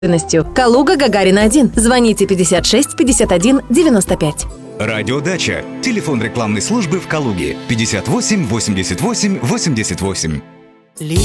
Калуга, Гагарина 1. Звоните 56 51 95. Радиодача. Телефон рекламной службы в Калуге 58 88 88.